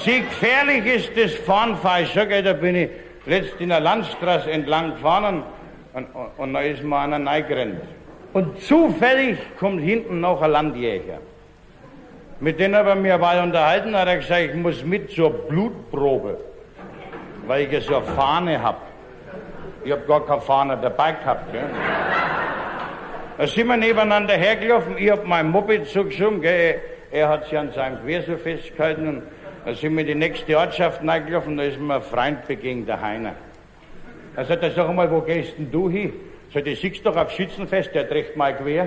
Sie gefährlich ist das Fahren falsch. Da bin ich letzt in der Landstraße entlang gefahren und da ist mir einer reingerannt. Und zufällig kommt hinten noch ein Landjäger. Mit dem haben wir mich eine Weile unterhalten, hat er gesagt, ich muss mit zur Blutprobe, weil ich ja so eine Fahne hab. Ich hab gar keine Fahne dabei gehabt, gell. Da sind wir nebeneinander hergelaufen, ich hab mein Moped so geschoben, gell. Er hat sich an seinem Gewehr so festgehalten und da sind wir in die nächste Ortschaft reingelaufen, da ist mir ein Freund begegnet, der Heiner. Er sagt, sag mal, wo gehst denn du hin? Sagt, ich siehst doch auf Schützenfest, der trägt mein Gewehr.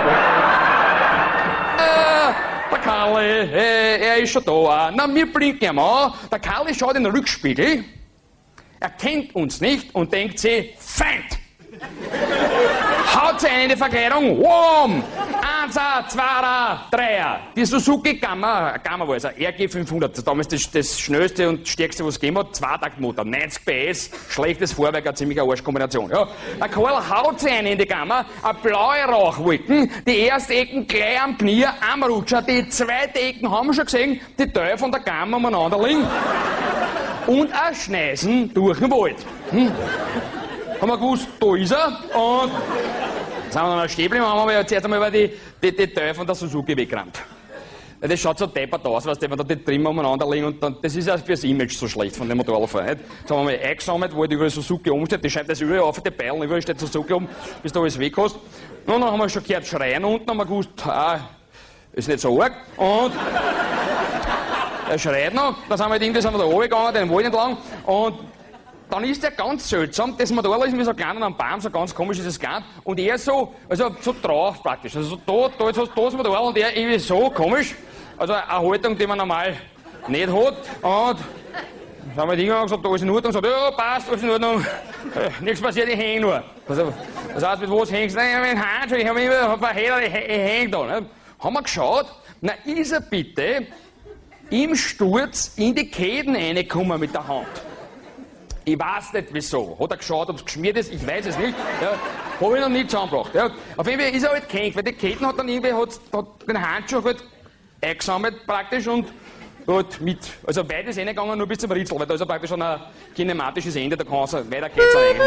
Der Karl, er ist schon da. Na, wir blinken ihm an. Der Karl schaut in den Rückspiegel, er kennt uns nicht und denkt sich, Feind! Haut sie in die Verkleidung, wham! 1, 2, 3. Die Suzuki Gamma war es, RG 500. Damals das schnellste und stärkste, was es gegeben hat. Zweitaktmotor, 90 PS, schlechtes Fahrwerk, eine ziemliche Arschkombination. Ja. Der Karl haut sie in die Gamma, eine blaue Rauchwolken, die erste Ecken gleich am Knie, am Rutscher, die zweite Ecken haben wir schon gesehen, die Teile von der Gamma umeinander liegen. Und ein Schneisen durch den Wald. Haben wir gewusst, da ist er. Und jetzt haben wir noch stehen geblieben, haben wir zuerst einmal die Teile von der Suzuki weggerannt. Das schaut so deppert aus, weißt du, wenn da die Trimmer umeinander liegen und dann, das ist ja fürs Image so schlecht von dem Motorradfahren. Jetzt haben wir mal eingesammelt, wo halt überall Suzuki umsteht, die schreibt das überall auf, die Beilen, überall steht Suzuki um, bis da alles weg hast. Und dann haben wir schon gehört schreien unten, haben wir gewusst, ist nicht so arg. Und er schreit noch, dann sind wir halt irgendwie da runtergegangen, den Wald entlang und dann ist er ganz seltsam, das Motorrad ist mit so kleinen am Baum, so ganz komisch ist es gar nicht. Und er so, also so drauf praktisch. Also so da, jetzt hast du das Motorrad und er irgendwie so komisch. Also eine Haltung, die man normal nicht hat. Und dann haben wir hingegangen und gesagt, da ist in Ordnung. Und gesagt, ja, passt, alles in Ordnung. Nichts passiert, ich häng nur. Also, das heißt, mit was hängst du? Nein, mit dem Handschuh, ich hab mich immer verheddert, ich häng da. Ne? Haben wir geschaut, na ist er bitte im Sturz in die Käden reingekommen mit der Hand. Ich weiß nicht wieso. Hat er geschaut, ob es geschmiert ist? Ich weiß es nicht. Ja, habe ich noch nie zusammengebracht. Ja. Auf jeden Fall ist er halt gehängt, weil die Ketten hat dann irgendwie hat den Handschuh halt eingesammelt praktisch und halt mit. Also weit ist reingegangen, nur bis zum Ritzel, weil da ist er praktisch schon ein kinematisches Ende, da kann es weiter geht's eigentlich.